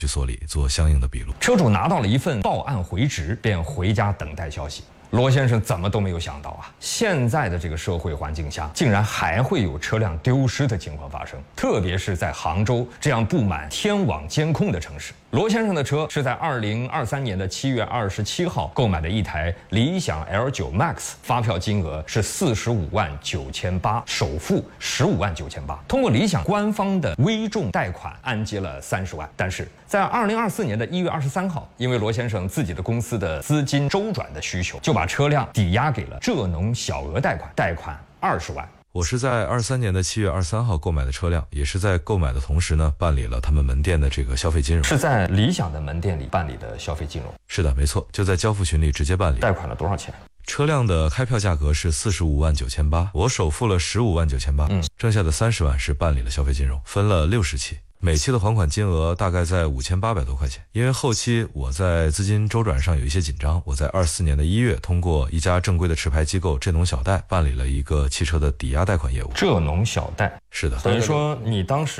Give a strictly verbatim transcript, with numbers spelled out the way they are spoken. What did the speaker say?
居所里做相应的笔录。 车主拿到了一份报案回执，便回家等待消息。罗先生怎么都没有想到啊，现在的这个社会环境下，竟然还会有车辆丢失的情况发生，特别是在杭州这样布满天网监控的城市。罗先生的车是在二零二三年的七月二十七号购买的一台理想 L 九 Max， 发票金额是四十五万九千八，首付十五万九千八，通过理想官方的微众贷款按揭了三十万。但是在二零二四年的一月二十三号，因为罗先生自己的公司的资金周转的需求，就把车辆抵押给了浙农小额贷款，贷款二十万。 我是在二三年的七月二十三号购买的车辆，也是在购买的同时呢，办理了他们门店的这个消费金融。 是在理想的门店里办理的消费金融？ 是的，没错，就在交付群里直接办理。 贷款了多少钱？ 车辆的开票价格是四十五万九千八，我首付了十五万九千八，嗯，剩下的三十万是办理了消费金融，分了六十期。每期的还款金额大概在五千八百多块钱，因为后期我在资金周转上有一些紧张，我在二四年的一月通过一家正规的持牌机构浙农小贷办理了一个汽车的抵押贷款业务。 浙农小贷， 是的， 等于说你当时